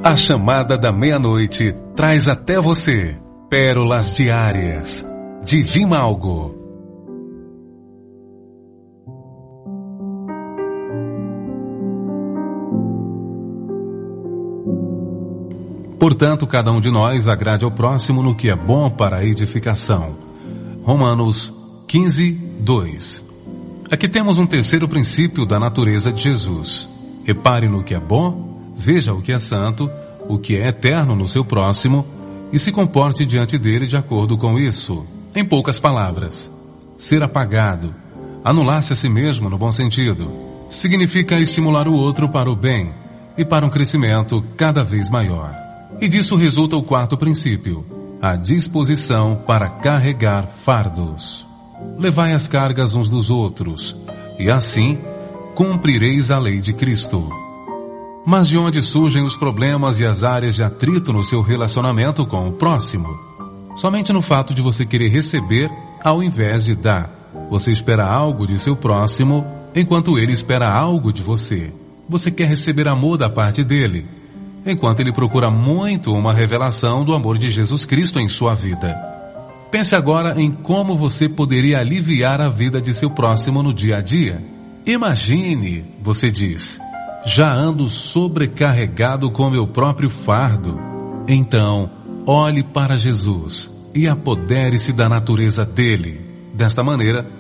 A chamada da meia-noite traz até você pérolas diárias de Vimalgo. Portanto, cada um de nós agrade ao próximo no que é bom para a edificação. Romanos 15, 2. Aqui temos um terceiro princípio da natureza de Jesus. Repare no que é bom, veja o que é santo, o que é eterno no seu próximo e se comporte diante dele de acordo com isso. Em poucas palavras, ser apagado, anular-se a si mesmo no bom sentido, significa estimular o outro para o bem e para um crescimento cada vez maior. E disso resulta o quarto princípio, a disposição para carregar fardos. Levai as cargas uns dos outros, e assim cumprireis a lei de Cristo. Mas de onde surgem os problemas e as áreas de atrito no seu relacionamento com o próximo? Somente no fato de você querer receber ao invés de dar. Você espera algo de seu próximo, enquanto ele espera algo de você. Você quer receber amor da parte dele, enquanto ele procura muito uma revelação do amor de Jesus Cristo em sua vida. Pense agora em como você poderia aliviar a vida de seu próximo no dia a dia. Imagine, você diz, já ando sobrecarregado com meu próprio fardo. Então, olhe para Jesus e apodere-se da natureza dele. Desta maneira,